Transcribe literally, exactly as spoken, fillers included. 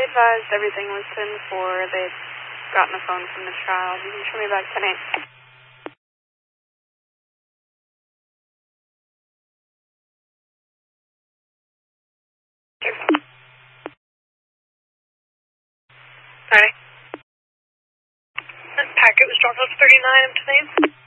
they advised everything was ten four. They'd gotten a phone from the child. You can show me back ten eight. Sorry. This packet was dropped off thirty-nine of ten eight.